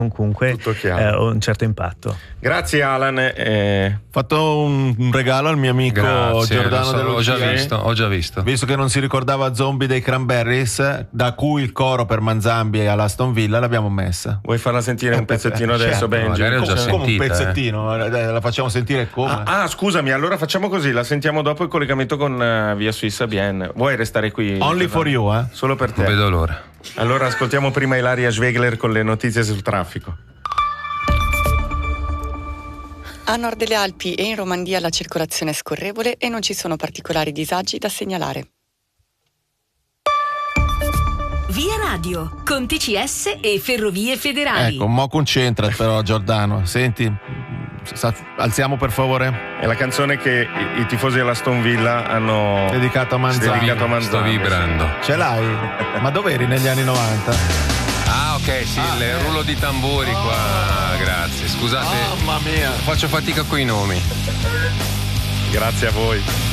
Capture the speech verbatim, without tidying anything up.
comunque eh, un certo impatto. Grazie Alan. Eh... Ho fatto un, un regalo al mio amico Grazie, Giordano so, dello ho già visto, ho già visto. Visto che non si ricordava Zombie dei Cranberries, da cui il coro per Manzambi all'Aston Villa, l'abbiamo messa. Vuoi farla sentire un pezzettino adesso, certo, Benji? magari ho già come, come sentita, un pezzettino, eh. La facciamo sentire come? Ah, ah, scusami, allora facciamo così, la sentiamo dopo il collegamento con uh, Via Suisse Bien. Vuoi restare qui? Only for you, eh? Solo per te. Non vedo l'ora. Allora ascoltiamo prima Ilaria Schwegler con le notizie sul traffico. A nord delle Alpi e in Romandia la circolazione è scorrevole e non ci sono particolari disagi da segnalare. Via Radio, con T C S e Ferrovie Federali. Ecco, mo concentra però Giordano. Senti, alziamo per favore. È la canzone che i, i tifosi dell'Aston Villa hanno dedicato a Manzambi. Dedicato a Manzambi. Sto vibrando. Ce l'hai? Ma dov'eri negli anni novanta? Ah, ok, sì, ah, il eh. rullo di tamburi oh. qua. Grazie, scusate. Mamma mia. Faccio fatica coi nomi. Grazie a voi.